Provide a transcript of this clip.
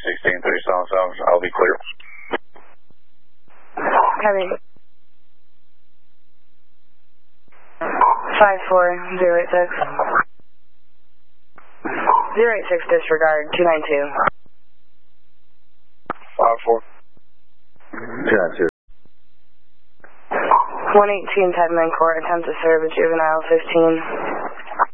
1637, I'll be clear. Heavy. 54086. 086 disregard, 292. 54. 292. 118 Tedman Court, attempt to serve a juvenile 15.